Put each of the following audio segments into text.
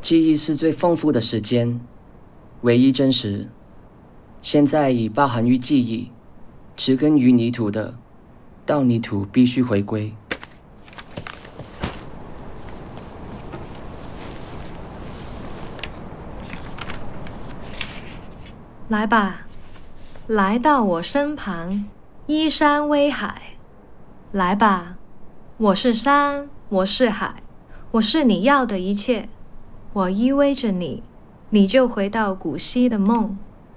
记忆是最丰富的时间，唯一真实。现在已包含于记忆，植根于泥土的，到泥土必须回归。 来吧，来到我身旁，依山偎海。来吧，我是山，我是海，我是你要的一切。我依偎着你，你就回到古稀的梦。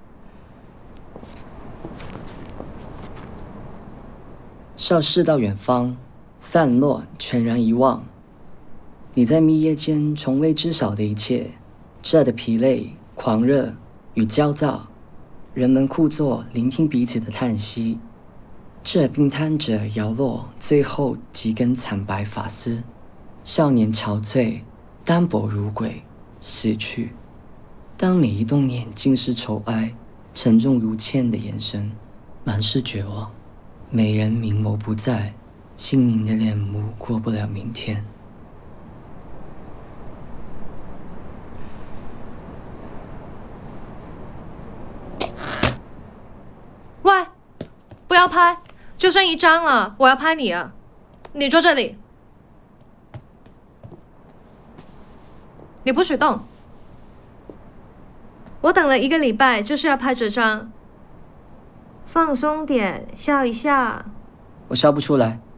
消逝到远方，散落，全然遗忘。你在密夜间从未知晓的一切，这的疲累、狂热与焦躁，人们枯坐，聆听彼此的叹息。这冰摊着摇落最后几根惨白发丝，少年憔悴，单薄如鬼，死去。当每一动念尽是愁哀，沉重如铅的眼神，满是绝望。美人明眸不在，心灵的脸目过不了明天。 喂，不要拍，就剩一张了，我要拍你啊！你坐这里，你不许动。我等了1个礼拜，就是要拍这张。放松点，笑一下。 我笑不出来。